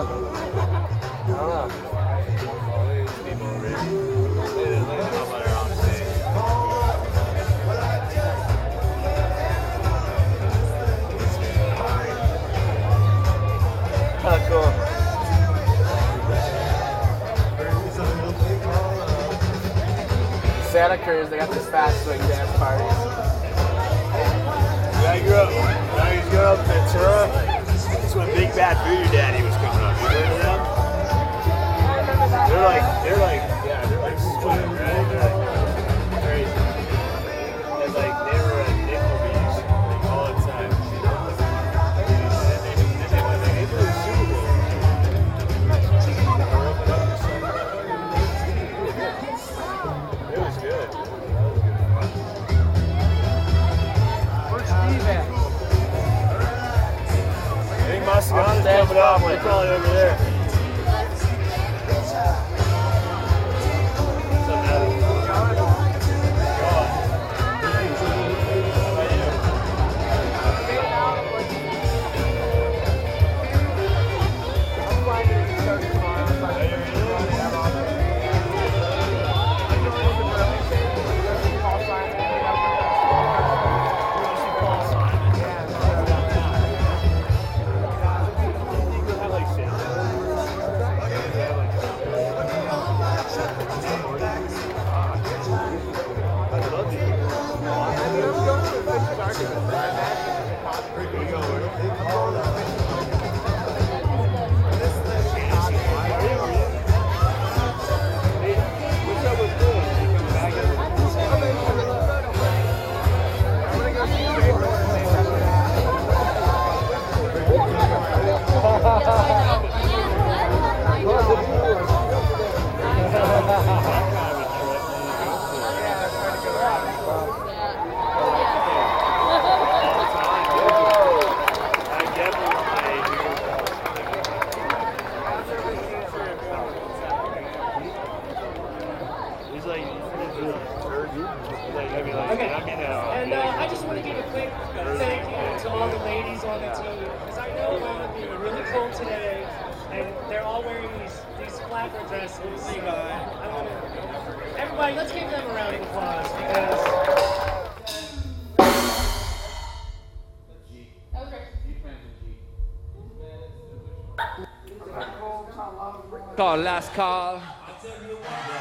I don't know. Cool. Santa Cruz, they got this fast swing dance parties. Yeah, I grew up. When I was growing up in Ventura, that's when Big Bad Voodoo Daddy was coming up. You heard of them? They're like swing, right? They're like crazy. And like they were at nickel bees like all the time. And they blew the Super Bowl. It was good. Where's Steve at? I think Mascana's coming up. We're calling over there. And I just want to give a quick thank you to all the ladies on the team, because I know it's going to be really cold today, and they're all wearing these flapper dresses. Everybody, let's give them a round of applause, because... Call, last call.